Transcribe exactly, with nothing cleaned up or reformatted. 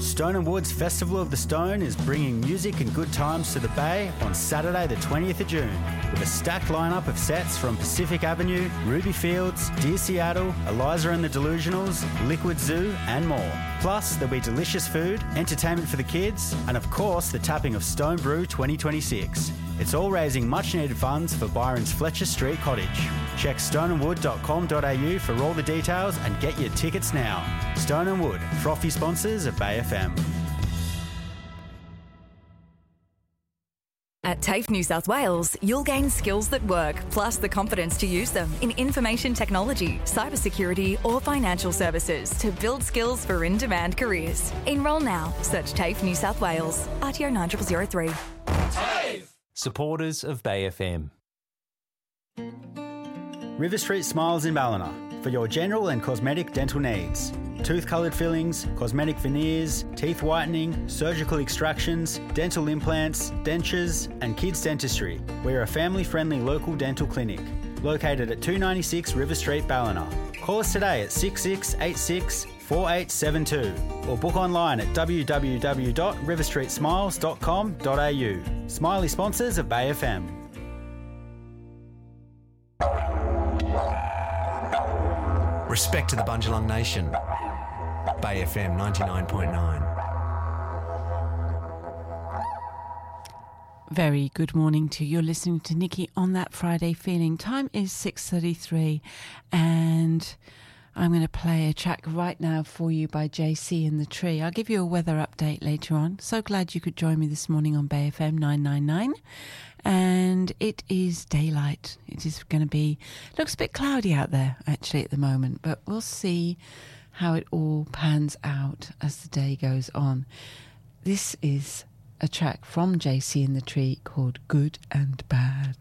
Stone and Wood's Festival of the Stone is bringing music and good times to the Bay on Saturday the twentieth of June with a stacked lineup of sets from Pacific Avenue, Ruby Fields, Dear Seattle, Eliza and the Delusionals, Liquid Zoo and more. Plus, there'll be delicious food, entertainment for the kids and of course the tapping of Stone Brew twenty twenty-six. It's all raising much needed funds for Byron's Fletcher Street Cottage. Check stone and wood dot com dot a u for all the details and get your tickets now. Stone and Wood, frothy sponsors of Bay F M. At TAFE New South Wales, you'll gain skills that work, plus the confidence to use them in information technology, cybersecurity or financial services to build skills for in-demand careers. Enrol now. Search TAFE New South Wales. R T O nine zero zero three. TAFE! Supporters of Bay F M. River Street Smiles in Ballina for your general and cosmetic dental needs. Tooth-coloured fillings, cosmetic veneers, teeth whitening, surgical extractions, dental implants, dentures and kids dentistry. We're a family-friendly local dental clinic located at two ninety-six River Street, Ballina. Call us today at six six eight six, four eight seven two or book online at w w w dot river street smiles dot com dot a u. Smiley sponsors of Bay F M. Respect to the Bundjalung Nation. Bay F M ninety-nine point nine. Very good morning to you. You're listening to Nikki on That Friday Feeling. Time is six thirty-three and I'm going to play a track right now for you by J C and the Tree. I'll give you a weather update later on. So glad you could join me this morning on Bay F M nine ninety-nine. And it is daylight. It is going to be, looks a bit cloudy out there actually at the moment, but we'll see how it all pans out as the day goes on. This is a track from J C and the Tree called Good and Bad.